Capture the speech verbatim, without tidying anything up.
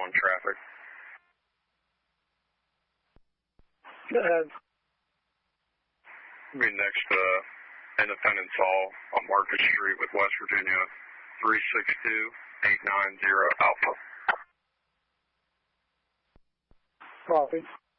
on traffic. Go ahead. Be next to uh, Independence Hall on Marcus Street with West Virginia, three six two, eight nine zero Alpha. Copy.